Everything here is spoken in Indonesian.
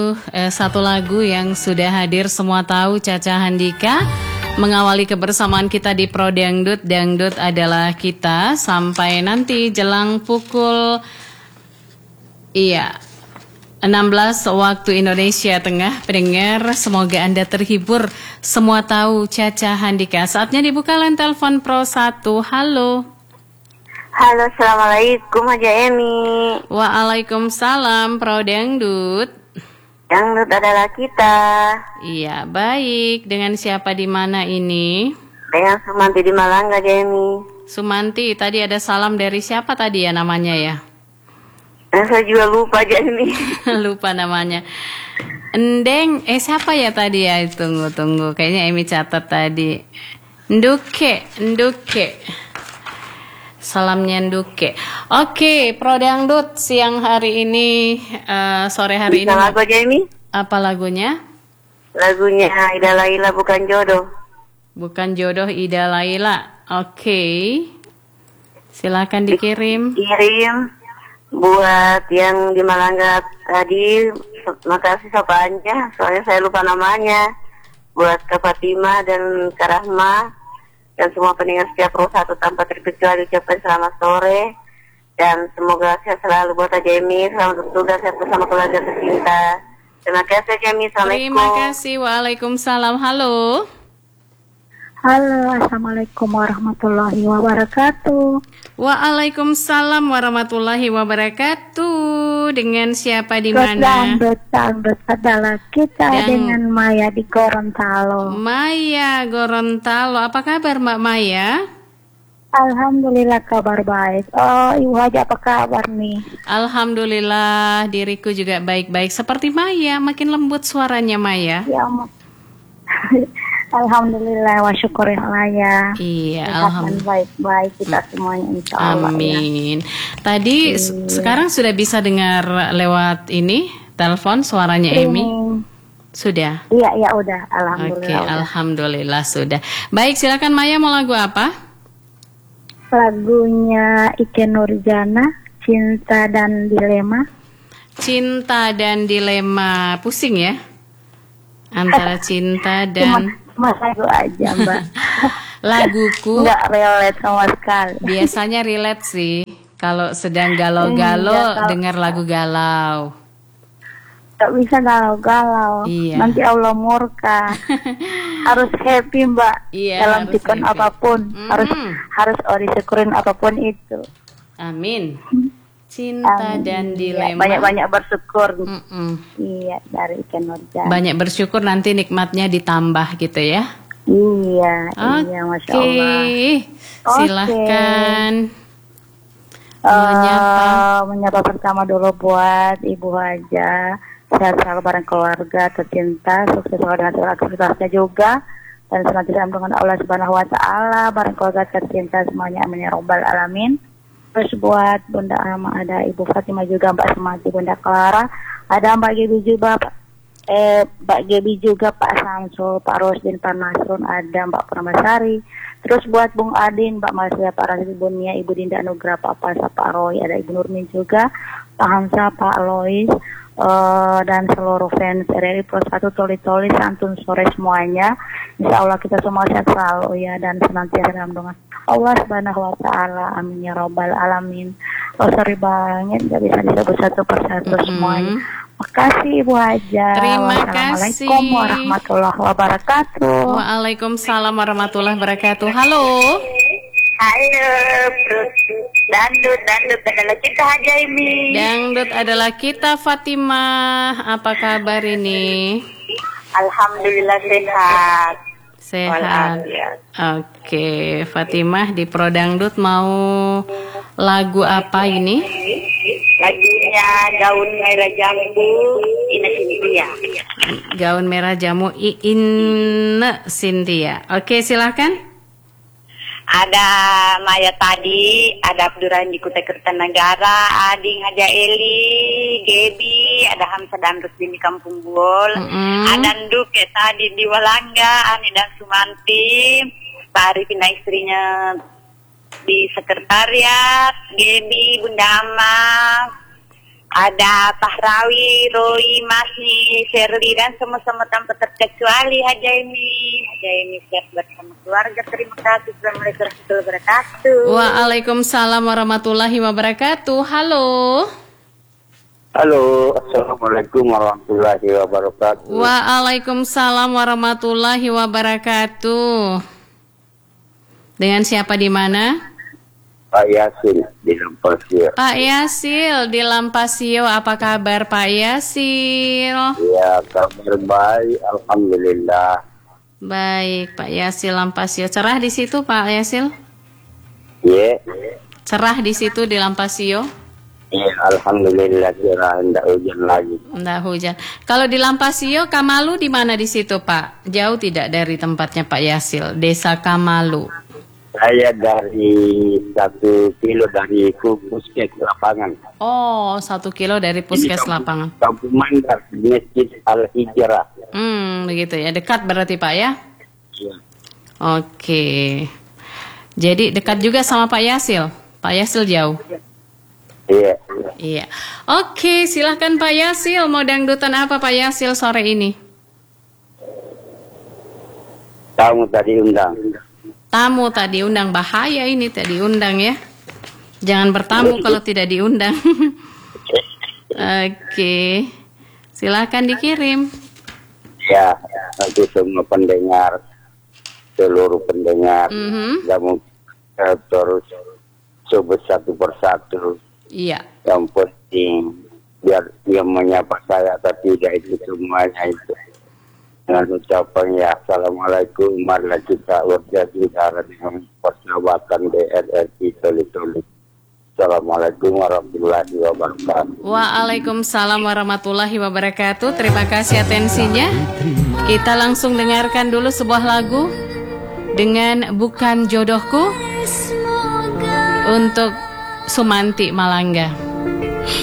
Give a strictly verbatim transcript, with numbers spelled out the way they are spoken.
eh, satu lagu yang sudah hadir semua tahu, Caca Handika. Mengawali kebersamaan kita di Pro Dangdut, Dangdut adalah kita. Sampai nanti jelang pukul Iya enam belas waktu Indonesia Tengah. Pendengar, semoga Anda terhibur. Semua tahu Caca Handika. Saatnya dibuka line telepon Pro satu. Halo. Halo, assalamualaikum Haja Emi. Waalaikumsalam Pro Dangdut. Dangdut adalah kita. Iya, baik. Dengan siapa di mana ini? Dengan Sumanti di Malang, Haja Emi. Sumanti, tadi ada salam dari siapa tadi ya namanya ya? Nah, saya juga lupa aja ini. Lupa namanya. Endeng, eh siapa ya tadi ya? Tunggu, tunggu. Kayaknya Emi catat tadi. Nduke, Nduke. Salamnya Nduke. Oke, Pro Dangdut siang hari ini, uh, sore hari Bisa ini. lagu aja ini? Apa lagunya? Lagunya Ida Laila, bukan jodoh. Bukan jodoh, Ida Laila. Oke. Silakan dikirim. Kirim. Buat yang di Malangga tadi, makasih sapanya, soalnya saya lupa namanya. Buat Kak Fatima dan Kak Rahma dan semua pendengar setiap Pro satu tanpa terkecuali ucapkan selamat sore dan semoga sehat selalu buat Ajemi. Selamat bertugas sehat bersama keluarga tercinta. Terima kasih Ajemi. Assalamualaikum. Terima kasih. Waalaikumsalam. Halo. Halo, assalamualaikum warahmatullahi wabarakatuh. Waalaikumsalam warahmatullahi wabarakatuh. Dengan siapa di mana? Dangdut, Dangdut adalah kita. Dan dengan Maya di Gorontalo. Maya Gorontalo, apa kabar Mbak Maya? Alhamdulillah kabar baik. Oh, Ibu Haja apa kabar nih? Alhamdulillah, diriku juga baik-baik. Seperti Maya, makin lembut suaranya Maya. Ya, alhamdulillah wa syukurillah ya. Iya, alhamdulillah baik-baik kita semuanya insya Allah. Amin. Ya. Tadi iya. Sekarang sudah bisa dengar lewat ini telepon suaranya Emi? Sudah. Iya, iya udah. Alhamdulillah. Oke, udah. Alhamdulillah sudah. Baik, silakan Maya, mau lagu apa? Lagunya Ikke Nurjana, Cinta dan Dilema. Cinta dan Dilema, pusing ya? Antara cinta dan Cuma lagu aja Mbak. Laguku nggak relate sama sekali. Biasanya relate sih. Kalau sedang galau-galau dengar lagu galau. Gak bisa galau-galau. Iya. Nanti Allah murka. Harus happy Mbak. Iya, dalam sikon apapun. Mm-hmm. Harus harus oh disyukurin apapun itu. Amin. Cinta Amin. Dan dilema. Banyak-banyak bersyukur. Mm-mm. Iya, dari Ikke Nurjana. Banyak bersyukur, nanti nikmatnya ditambah gitu ya. Iya, okay. iya, Masya Allah. Silahkan okay. menyapa. Uh, menyapa pertama dulu buat Ibu Haja. Sehat selalu bareng keluarga tercinta, sukses selalu dengan segala aktivitasnya juga. Dan senantiasa dengan Allah Subhanahu Wa Taala, bareng keluarga tercinta semuanya, amin ya robbal alamin. Terus buat Bunda Ama, ada Ibu Fatima juga, Mbak Semati, Bunda Clara, ada Mbak Gebi juga, Pak, eh, Mbak Gebi juga, Pak Samsul, Pak Rosdin, Pak Nasrun, ada Mbak Pramasari. Terus buat Bung Adin, Mbak Masya, Pak Rasid, Ibu Nia, Ibu Dinda Anugrah, Pak Pasa, Pak Roy, ada Ibu Nurmin juga, Pak Hamsa, Pak Alois, uh, dan seluruh fans R R I Pro satu Toli-Toli, santun sore semuanya. Insya Allah kita semua sehat selalu ya, dan senantiasa dalam doa Allah Subhanahu Wa Taala, amin ya robbal alamin. Oh sorry banget nggak bisa disebut satu persatu mm-hmm. semuanya. Makasih Ibu Haja. Terima kasih. Wassalamualaikum warahmatullahi wabarakatuh. Waalaikumsalam warahmatullahi wabarakatuh. Halo. Halo, Dangdut, Dangdut adalah kita Haja ini. Dangdut adalah kita Fatimah. Apa kabar ini? Alhamdulillah sehat. Sehat. Oke, Fatimah di Pro Dangdut mau lagu apa ini? Lagunya Gaun Merah Jambu Ina Cynthia. Gaun Merah Jamu Ina Cynthia. Oke, silakan. Ada Maya tadi, ada Abdurrahim di Kutai Kertanegara, Ading Haja Eli, Gebi, ada Hamsa dan Rusdin di Kampung Buol, mm-hmm. ada Nduke tadi di Walangga, Ani dan Sumanti, Pak Arifin istrinya di sekretariat, Gebi, Bunda Ama, ada Pak Rawi, Roy, Masni, Sherly dan sama-sama tanpa terkecuali Haja ini, Haja ini siap bersama keluarga. Terima kasih. Assalamualaikum warahmatullahi wabarakatuh. Waalaikumsalam warahmatullahi wabarakatuh. Halo. Halo, assalamualaikum warahmatullahi wabarakatuh. Waalaikumsalam warahmatullahi wabarakatuh. Dengan siapa di mana? Pak Yasin di Lampasio. Pak Yasil di Lampasio, apa kabar Pak Yasil? Ya, kabar baik, alhamdulillah. Baik, Pak Yasil Lampasio. Cerah di situ Pak Yasil? Iya. Cerah di situ di Lampasio? Iya, alhamdulillah cerah, tidak hujan lagi. Tidak hujan. Kalau di Lampasio, Kamalu di mana di situ Pak? Jauh tidak dari tempatnya Pak Yasil? Desa Kamalu. Saya dari satu kilo dari Puskes Lapangan. Oh, satu kilo dari Puskes Lapangan. Kampung Mandar, Masjid Al-Hijrah. Hmm, begitu ya. Dekat berarti Pak ya? Iya. Oke. Jadi dekat juga sama Pak Yasil? Pak Yasil jauh? Iya. Iya. Oke, silahkan Pak Yasil. Mau dangdutan apa Pak Yasil sore ini? Kamu tadi undang. Tamu tadi undang, bahaya ini tadi undang ya. Jangan bertamu kalau tidak diundang. Oke. Silahkan dikirim. Ya, nanti semua pendengar, seluruh pendengar, Mhm. kamu eh, terus coba satu persatu. Iya. Yang penting biar dia menyapa saya, tapi tidak itu semuanya itu. Dengan ucapan ya Assalamualaikum, marilah kita berjadi darah dengan persahabatan D R R I Tolik-Tolik. Assalamualaikum warahmatullahi wabarakatuh. Waalaikumsalam warahmatullahi wabarakatuh. Terima kasih atensinya. Kita langsung dengarkan dulu sebuah lagu dengan Bukan Jodohku untuk Sumanti Malangga.